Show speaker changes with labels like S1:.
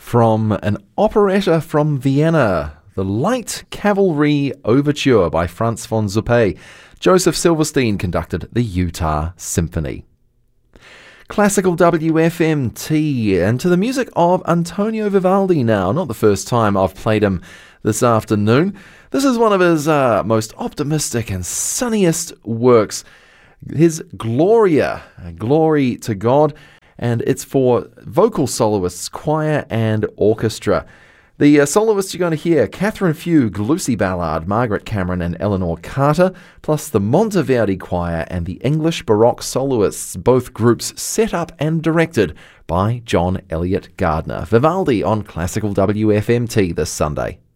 S1: From an operetta from Vienna, the Light Cavalry Overture by Franz von Zuppe. Joseph Silverstein conducted the Utah Symphony. Classical WFMT, and to the music of Antonio Vivaldi now. Not the first time I've played him this afternoon. This is one of his most optimistic and sunniest works, his Gloria, Glory to God, and it's for vocal soloists, choir and orchestra. The soloists you're going to hear, Catherine Fugue, Lucy Ballard, Margaret Cameron and Eleanor Carter, plus the Monteverdi Choir and the English Baroque soloists, both groups set up and directed by John Elliott Gardner. Vivaldi on Classical WFMT this Sunday.